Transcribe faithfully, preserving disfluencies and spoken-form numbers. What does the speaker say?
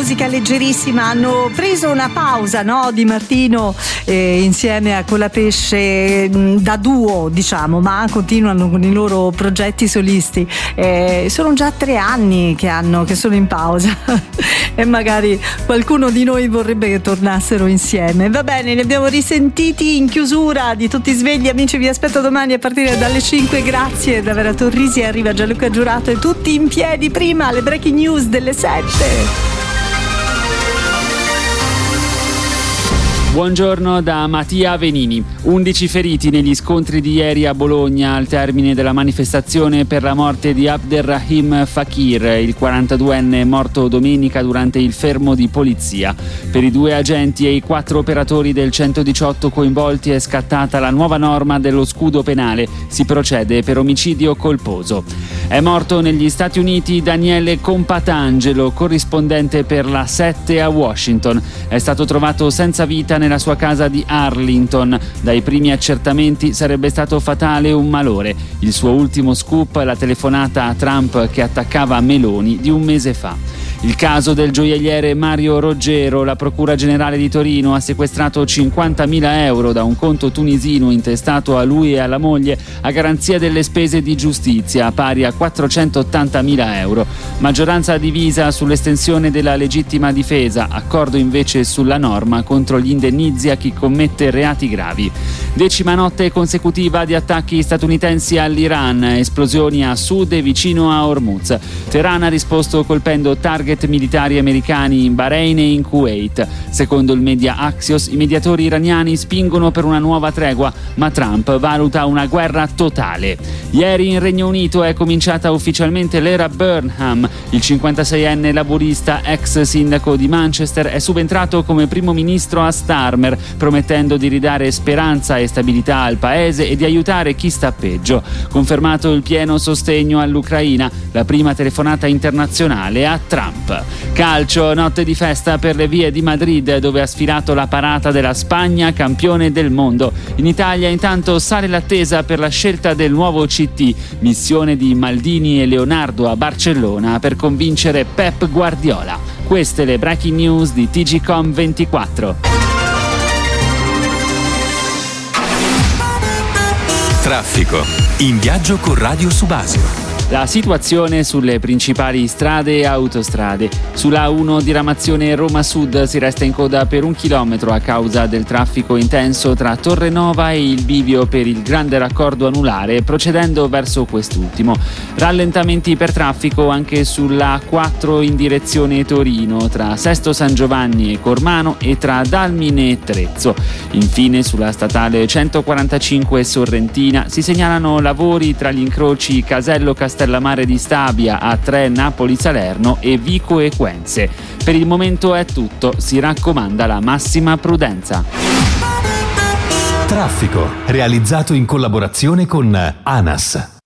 musica leggerissima. Hanno preso una pausa, no, Di Martino eh, insieme a Colapesce mh, da duo, diciamo, ma continuano con i loro progetti solisti. Eh, sono già tre anni che hanno che sono in pausa e magari qualcuno di noi vorrebbe che tornassero insieme. Va bene, ne abbiamo risentiti in chiusura di Tutti Svegli. Amici, vi aspetto domani a partire dalle cinque. Grazie da Vera Torrisi. Arriva Gianluca Giurato e tutti in piedi prima le breaking news delle sette. Buongiorno da Mattia Venini. undici feriti negli scontri di ieri a Bologna al termine della manifestazione per la morte di Abderrahim Fakir, il quarantaduenne morto domenica durante il fermo di polizia. Per i due agenti e i quattro operatori del centodiciotto coinvolti è scattata la nuova norma dello scudo penale. Si procede per omicidio colposo. È morto negli Stati Uniti Daniele Compatangelo, corrispondente per la sette a Washington. È stato trovato senza vita nella sua casa di Arlington. Dai primi accertamenti sarebbe stato fatale un malore. Il suo ultimo scoop, la telefonata a Trump che attaccava Meloni di un mese fa. Il caso del gioielliere Mario Roggero. La Procura Generale di Torino ha sequestrato cinquantamila euro da un conto tunisino intestato a lui e alla moglie a garanzia delle spese di giustizia, pari a quattrocentottantamila euro. Maggioranza divisa sull'estensione della legittima difesa, accordo invece sulla norma contro gli indennizi a chi commette reati gravi. Decima notte consecutiva di attacchi statunitensi all'Iran, esplosioni a sud e vicino a Hormuz. Teheran ha risposto colpendo target militari americani in Bahrain e in Kuwait. Secondo il media Axios, i mediatori iraniani spingono per una nuova tregua, ma Trump valuta una guerra totale. Ieri in Regno Unito è cominciata ufficialmente l'era Burnham. Il cinquantaseienne laburista, ex sindaco di Manchester, è subentrato come primo ministro a Starmer, promettendo di ridare speranza e stabilità al paese e di aiutare chi sta peggio. Confermato il pieno sostegno all'Ucraina, la prima telefonata internazionale a Trump. Calcio, notte di festa per le vie di Madrid, dove ha sfilato la parata della Spagna, campione del mondo. In Italia intanto sale l'attesa per la scelta del nuovo C T, missione di Maldini e Leonardo a Barcellona per convincere Pep Guardiola. Queste le breaking news di T G Com ventiquattro. Traffico. In viaggio con Radio Subasio. La situazione sulle principali strade e autostrade. Sulla A uno diramazione Roma Sud si resta in coda per un chilometro a causa del traffico intenso tra Torrenova e il bivio per il grande raccordo anulare, procedendo verso quest'ultimo. Rallentamenti per traffico anche sulla A quattro in direzione Torino, tra Sesto San Giovanni e Cormano e tra Dalmine e Trezzo. Infine sulla statale centoquarantacinque Sorrentina si segnalano lavori tra gli incroci Casello Castellamare di Stabia, A tre Napoli Salerno e Vico e Quenze. Per il momento è tutto, si raccomanda la massima prudenza. Traffico, realizzato in collaborazione con ANAS.